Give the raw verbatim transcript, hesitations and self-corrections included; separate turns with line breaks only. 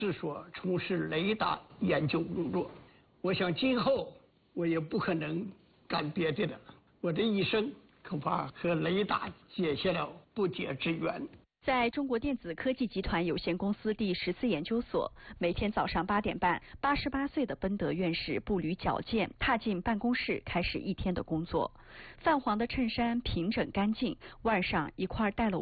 之所从事雷达研究工作。我想今后我也不可能干别的了，我的一生恐怕和雷达结下了不解之缘。
在中国电子科技集团有限公司第十四研究所，每天早上八点半，八十八岁的奔德院士步履矫健，踏进办公室，开始一天的工作。泛黄的衬衫平整干净，腕上一块带了